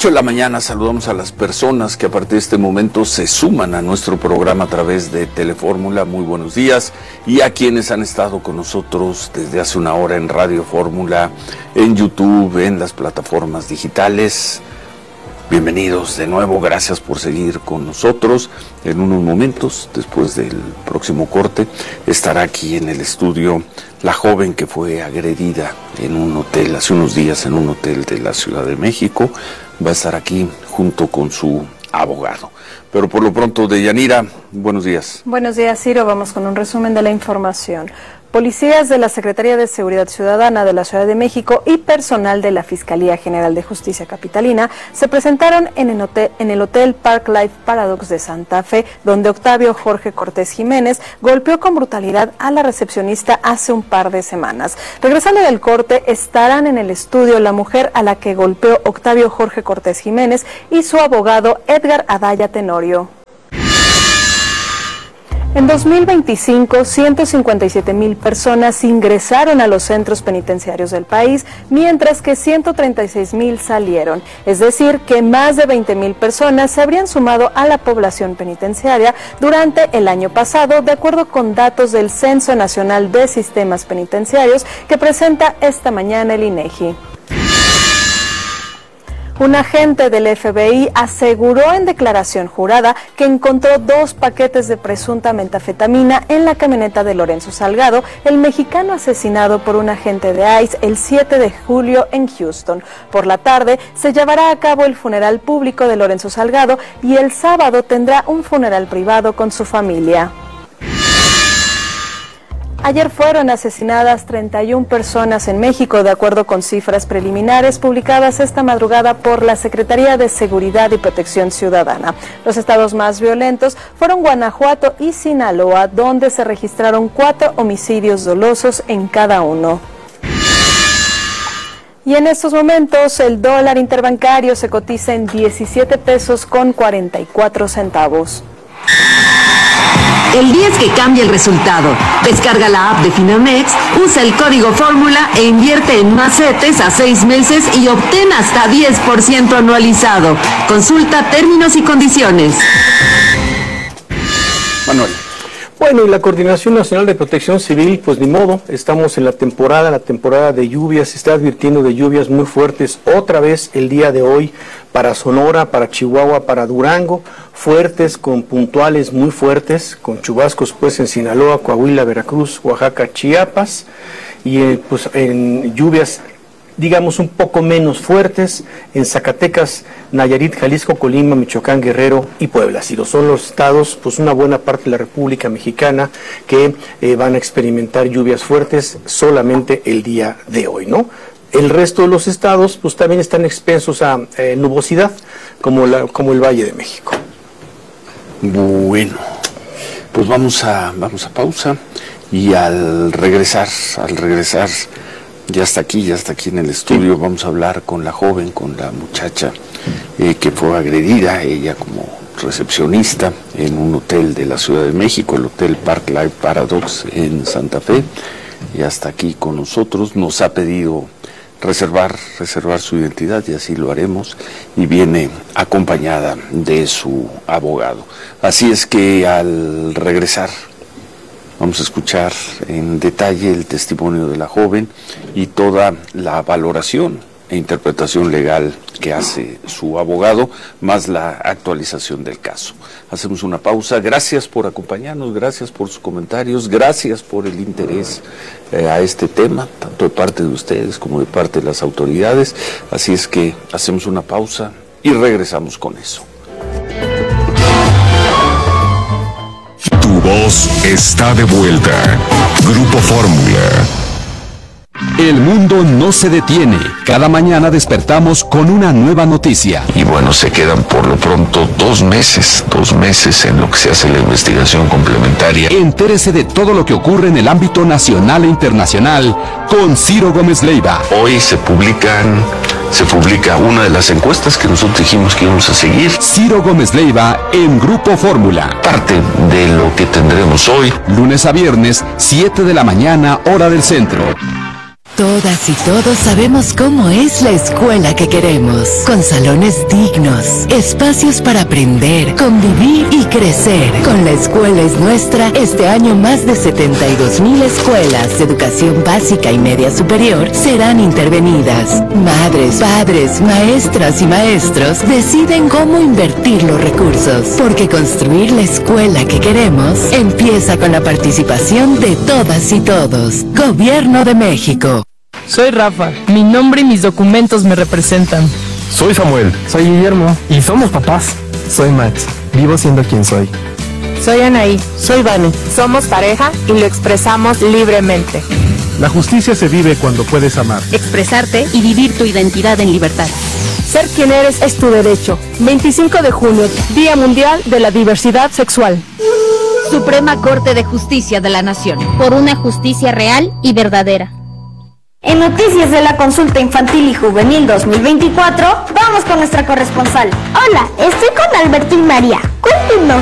8 de la mañana saludamos a las personas que a partir de este momento se suman a nuestro programa a través de Telefórmula. Muy buenos días. Y a quienes han estado con nosotros desde hace una hora en Radio Fórmula, en YouTube, en las plataformas digitales. Bienvenidos de nuevo, gracias por seguir con nosotros. En unos momentos, después del próximo corte, estará aquí en el estudio la joven que fue agredida en un hotel hace unos días, en un hotel de la Ciudad de México. Va a estar aquí junto con su abogado. Pero por lo pronto, Deyanira, buenos días. Buenos días, Ciro. Vamos con un resumen de la información. Policías de la Secretaría de Seguridad Ciudadana de la Ciudad de México y personal de la Fiscalía General de Justicia Capitalina se presentaron en el Hotel Park Life Paradox de Santa Fe, donde Octavio Jorge Cortés Jiménez golpeó con brutalidad a la recepcionista hace un par de semanas. Regresando del corte, estarán en el estudio la mujer a la que golpeó Octavio Jorge Cortés Jiménez y su abogado Edgar Adaya Tenorio. En 2025, 157,000 personas ingresaron a los centros penitenciarios del país, mientras que 136,000 salieron. Es decir, que más de 20,000 personas se habrían sumado a la población penitenciaria durante el año pasado, de acuerdo con datos del Censo Nacional de Sistemas Penitenciarios que presenta esta mañana el INEGI. Un agente del FBI aseguró en declaración jurada que encontró 2 paquetes de presunta metanfetamina en la camioneta de Lorenzo Salgado, el mexicano asesinado por un agente de ICE el 7 de julio en Houston. Por la tarde se llevará a cabo el funeral público de Lorenzo Salgado y el sábado tendrá un funeral privado con su familia. Ayer fueron asesinadas 31 personas en México, de acuerdo con cifras preliminares publicadas esta madrugada por la Secretaría de Seguridad y Protección Ciudadana. Los estados más violentos fueron Guanajuato y Sinaloa, donde se registraron 4 homicidios dolosos en cada uno. Y en estos momentos el dólar interbancario se cotiza en 17 pesos con 44 centavos. El día es que cambia el resultado. Descarga la app de Finamex, usa el código Fórmula e invierte en más CETES a 6 meses y obtén hasta 10% anualizado. Consulta términos y condiciones. Manuel. Bueno, y la Coordinación Nacional de Protección Civil, pues ni modo, estamos en la temporada de lluvias, se está advirtiendo de lluvias muy fuertes otra vez el día de hoy para Sonora, para Chihuahua, para Durango, fuertes con puntuales muy fuertes, con chubascos pues en Sinaloa, Coahuila, Veracruz, Oaxaca, Chiapas, y pues en lluvias digamos un poco menos fuertes en Zacatecas, Nayarit, Jalisco, Colima, Michoacán, Guerrero y Puebla. Si lo son los estados, pues una buena parte de la República Mexicana que van a experimentar lluvias fuertes solamente el día de hoy, ¿no? El resto de los estados pues también están expensos a nubosidad, como el Valle de México. Bueno, pues vamos a pausa y al regresar ya está aquí en el estudio. Vamos a hablar con la joven, con la muchacha que fue agredida, ella como recepcionista en un hotel de la Ciudad de México, el Hotel Park Life Paradox en Santa Fe. Ya está aquí con nosotros, nos ha pedido reservar su identidad y así lo haremos, y viene acompañada de su abogado. Así es que al regresar vamos a escuchar en detalle el testimonio de la joven y toda la valoración e interpretación legal que hace su abogado, más la actualización del caso. Hacemos una pausa. Gracias por acompañarnos, gracias por sus comentarios, gracias por el interés a este tema, tanto de parte de ustedes como de parte de las autoridades. Así es que hacemos una pausa y regresamos con eso. Tu voz está de vuelta. Grupo Fórmula. El mundo no se detiene. Cada mañana despertamos con una nueva noticia. Y bueno, se quedan por lo pronto 2 meses en lo que se hace la investigación complementaria. Entérese de todo lo que ocurre en el ámbito nacional e internacional con Ciro Gómez Leiva. Hoy se publica una de las encuestas que nosotros dijimos que íbamos a seguir. Ciro Gómez Leiva en Grupo Fórmula. Parte de lo que tendremos hoy. Lunes a viernes, 7 de la mañana, hora del centro. Todas y todos sabemos cómo es la escuela que queremos, con salones dignos, espacios para aprender, convivir y crecer. Con La Escuela es Nuestra, este año más de 72,000 escuelas de educación básica y media superior serán intervenidas. Madres, padres, maestras y maestros deciden cómo invertir los recursos, porque construir la escuela que queremos empieza con la participación de todas y todos. Gobierno de México. Soy Rafa, mi nombre y mis documentos me representan. Soy Samuel. Soy Guillermo. Y somos papás. Soy Max. Vivo siendo quien soy. Soy Anaí. Soy Vani. Somos pareja y lo expresamos libremente. La justicia se vive cuando puedes amar, expresarte y vivir tu identidad en libertad. Ser quien eres es tu derecho. 25 de junio, Día Mundial de la Diversidad Sexual. Suprema Corte de Justicia de la Nación. Por una justicia real y verdadera. En Noticias de la Consulta Infantil y Juvenil 2024, vamos con nuestra corresponsal. Hola, estoy con Alberto y María. Cuéntenos,